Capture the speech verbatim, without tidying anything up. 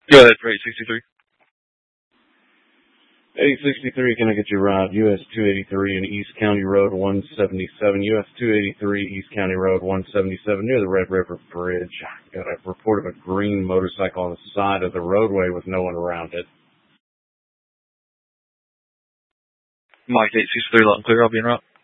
Go ahead for eight sixty-three. eight sixty-three, can I get you ride? U S two eighty-three and East County Road one seventy-seven. U S two eighty-three, East County Road one seventy-seven, near the Red River Bridge. Got a report of a green motorcycle on the side of the roadway with no one around it. Mike eight sixty-three, loud and clear. I'll be en route.